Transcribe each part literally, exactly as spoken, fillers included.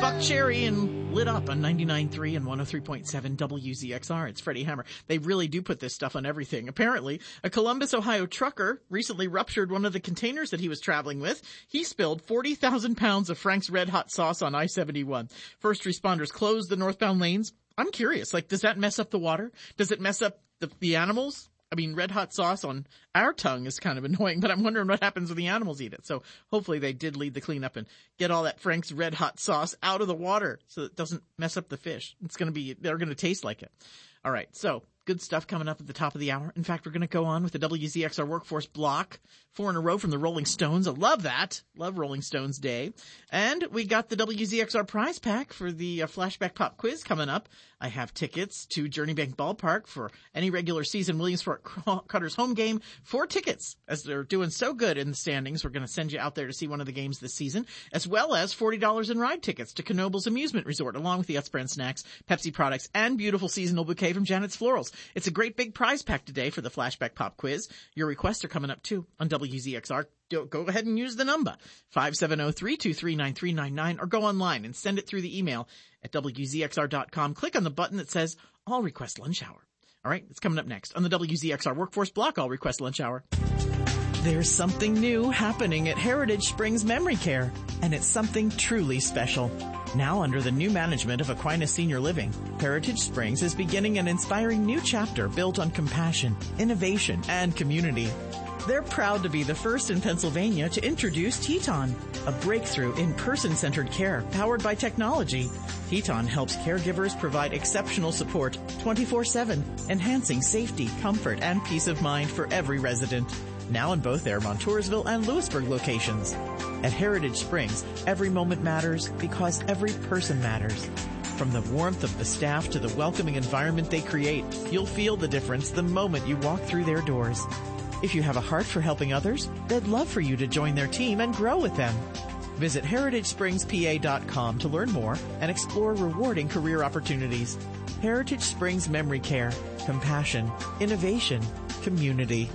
Buck Cherry and Lit Up on ninety-nine point three and one oh three point seven W Z X R. It's Freddie Hammer. They really do put this stuff on everything. Apparently, a Columbus, Ohio trucker recently ruptured one of the containers that he was traveling with. He spilled forty thousand pounds of Frank's Red Hot sauce on I seventy-one. First responders closed the northbound lanes. I'm curious, like, does that mess up the water? Does it mess up the, the animals? I mean, Red Hot sauce on our tongue is kind of annoying, but I'm wondering what happens when the animals eat it. So hopefully they did lead the cleanup and get all that Frank's Red Hot sauce out of the water so it doesn't mess up the fish. It's going to be, they're going to taste like it. All right. So good stuff coming up at the top of the hour. In fact, we're going to go on with the W Z X R Workforce Block. Four in a row from the Rolling Stones. I love that. Love Rolling Stones Day. And we got the W Z X R prize pack for the uh, Flashback Pop Quiz coming up. I have tickets to Journey Bank Ballpark for any regular season Williamsport Cutters home game. Four tickets, as they're doing so good in the standings. We're going to send you out there to see one of the games this season, as well as forty dollars in ride tickets to Knoebels Amusement Resort, along with the Utz brand snacks, Pepsi products, and beautiful seasonal bouquet from Janet's Florals. It's a great big prize pack today for the Flashback Pop Quiz. Your requests are coming up too on W Z X R. Go ahead and use the number five seven zero, three two three, nine three nine nine, or go online and send it through the email at W Z X R dot com. Click on the button that says I'll request lunch hour. All right, it's coming up next on the W Z X R Workforce Block. I'll request lunch hour. There's something new happening at Heritage Springs Memory Care, and it's something truly special. Now under the new management of Aquinas Senior Living, Heritage Springs is beginning an inspiring new chapter built on compassion, innovation, and community. They're proud to be the first in Pennsylvania to introduce Teton, a breakthrough in person-centered care powered by technology. Teton helps caregivers provide exceptional support twenty-four seven, enhancing safety, comfort, and peace of mind for every resident. Now in both their Montoursville and Lewisburg locations. At Heritage Springs, every moment matters because every person matters. From the warmth of the staff to the welcoming environment they create, you'll feel the difference the moment you walk through their doors. If you have a heart for helping others, they'd love for you to join their team and grow with them. Visit heritage springs p a dot com to learn more and explore rewarding career opportunities. Heritage Springs Memory Care. Compassion, innovation, community.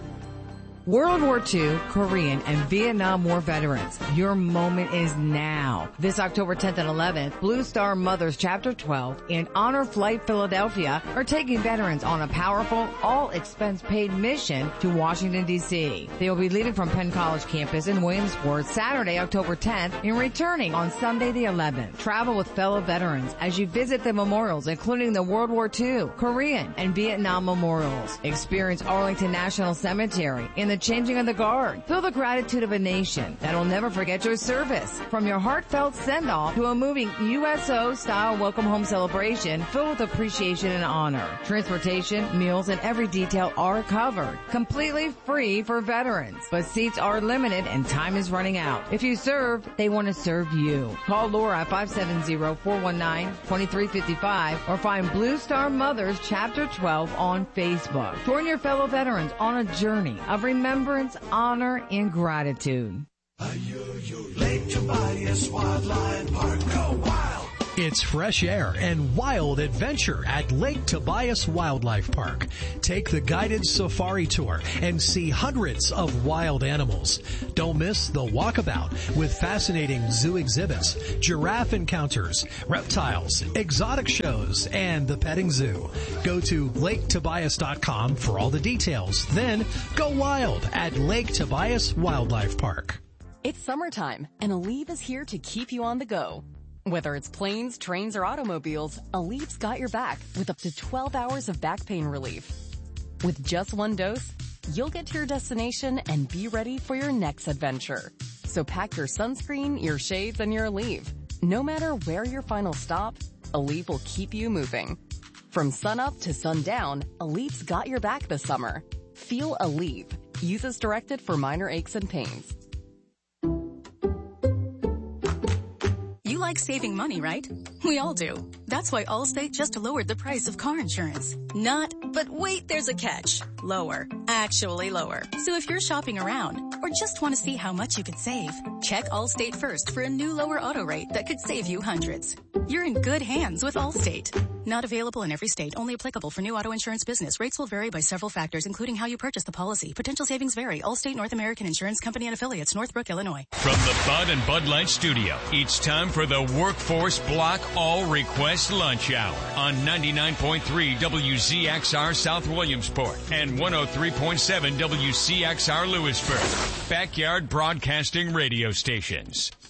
World War Two, Korean, and Vietnam War veterans, your moment is now. This October tenth and eleventh, Blue Star Mothers Chapter twelve and Honor Flight Philadelphia are taking veterans on a powerful, all-expense-paid mission to Washington, D C They will be leaving from Penn College campus in Williamsport Saturday, October tenth, and returning on Sunday the eleventh. Travel with fellow veterans as you visit the memorials, including the World War Two, Korean, and Vietnam memorials. Experience Arlington National Cemetery in the changing of the guard. Feel the gratitude of a nation that will never forget your service. From your heartfelt send-off to a moving U S O-style welcome home celebration filled with appreciation and honor. Transportation, meals, and every detail are covered. Completely free for veterans. But seats are limited and time is running out. If you serve, they want to serve you. Call Laura at five seven zero, four one nine, two three five five or find Blue Star Mothers Chapter twelve on Facebook. Join your fellow veterans on a journey of remembrance, honor, and gratitude. Lake Tobias Wildlife Park, go wild! It's fresh air and wild adventure at Lake Tobias Wildlife Park. Take the guided safari tour and see hundreds of wild animals. Don't miss the walkabout with fascinating zoo exhibits, giraffe encounters, reptiles, exotic shows, and the petting zoo. Go to lake tobias dot com for all the details. Then go wild at Lake Tobias Wildlife Park. It's summertime, and Aleve is here to keep you on the go. Whether it's planes, trains, or automobiles, Aleve's got your back with up to twelve hours of back pain relief. With just one dose, you'll get to your destination and be ready for your next adventure. So pack your sunscreen, your shades, and your Aleve. No matter where your final stop, Aleve will keep you moving. From sunup to sundown, Aleve's got your back this summer. Feel Aleve. Use as directed for minor aches and pains. You like saving money, right? We all do. That's why Allstate just lowered the price of car insurance. Not, but wait, there's a catch. Lower. Actually lower. So if you're shopping around or just want to see how much you could save, check Allstate first for a new lower auto rate that could save you hundreds. You're in good hands with Allstate. Not available in every state. Only applicable for new auto insurance business. Rates will vary by several factors, including how you purchase the policy. Potential savings vary. Allstate North American Insurance Company and Affiliates, Northbrook, Illinois. From the Bud and Bud Light Studio, it's time for the Workforce Block All Request Lunch Hour on ninety-nine point three W Z X R South Williamsport and one oh three point seven W C X R Lewisburg. Backyard Broadcasting Radio Stations.